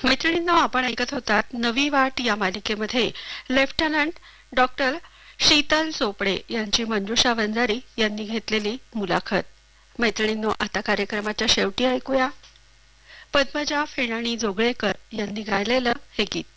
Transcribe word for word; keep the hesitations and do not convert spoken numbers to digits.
मैत्रिणींनो, आपण ऐकत होतात नवी वाट या मालिकेमध्ये लेफ्टनंट डॉक्टर शीतल चोपडे यांची मंजुषा वंजारी यांनी घेतलेली मुलाखत। मैत्रिणींनो, आता कार्यक्रमाच्या शेवटी ऐकूया पद्मजा फेणाणी जोगळेकर यांनी गायलेलं हे गीत।